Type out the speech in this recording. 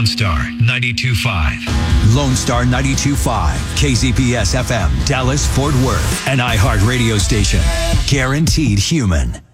Lone Star 92.5. Lone Star 92.5, KZPS FM, Dallas, Fort Worth, an iHeart radio station. Guaranteed human.